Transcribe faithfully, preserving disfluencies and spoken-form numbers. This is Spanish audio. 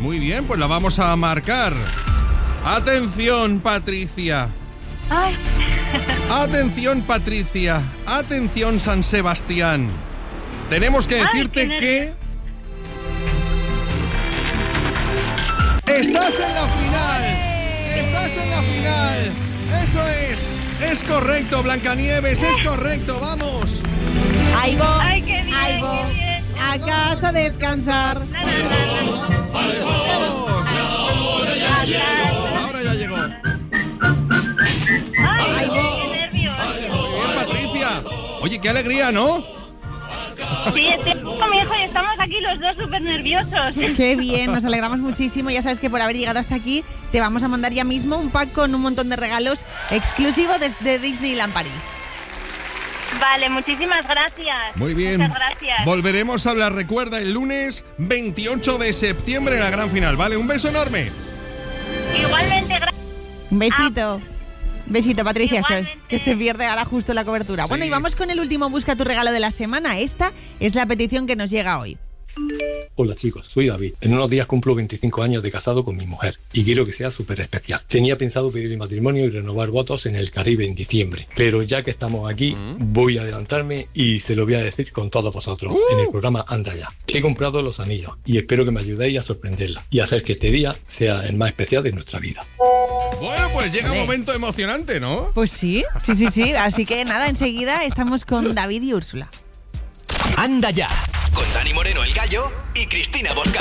Muy bien, pues la vamos a marcar. Atención, Patricia. Ay. Atención, Patricia. Atención, San Sebastián. Tenemos que decirte Ay, que... ¡Estás en la final! ¡Estás en la final! ¡Eso es! ¡Es correcto, Blancanieves! ¡Es correcto! ¡Vamos! Ahí voy. Ay, qué bien, Ahí voy. qué bien. A casa a descansar. La, la, la, la. ¡Vamos! Ahora ya llegó. Ay, Ahí voy. qué nervios. Muy bien, Patricia. Oye, qué alegría, ¿no? Sí, estoy con mi hijo y estamos aquí los dos súper nerviosos. Qué bien, nos alegramos muchísimo. Ya sabes que por haber llegado hasta aquí te vamos a mandar ya mismo un pack con un montón de regalos exclusivo desde Disneyland París. Vale, muchísimas gracias. Muy bien. Muchas gracias. Volveremos a hablar, recuerda, el lunes veintiocho de septiembre en la gran final, ¿vale? Un beso enorme. Igualmente, gracias. Un besito. Besito, Patricia, Igualmente. que se pierde ahora justo la cobertura. Sí. Bueno, y vamos con el último Busca tu regalo de la semana. Esta es la petición que nos llega hoy. Hola chicos, soy David. En unos días cumplo veinticinco años de casado con mi mujer y quiero que sea súper especial. Tenía pensado pedirle matrimonio y renovar votos en el Caribe en diciembre, pero ya que estamos aquí, voy a adelantarme y se lo voy a decir con todos vosotros Uh. en el programa Anda Ya. He comprado los anillos y espero que me ayudéis a sorprenderla y hacer que este día sea el más especial de nuestra vida. Bueno, pues llega un Vale. momento emocionante, ¿no? Pues sí, sí, sí, sí. Así que nada, enseguida estamos con David y Úrsula. Anda Ya, con Dani Moreno el Gallo y Cristina Bosca.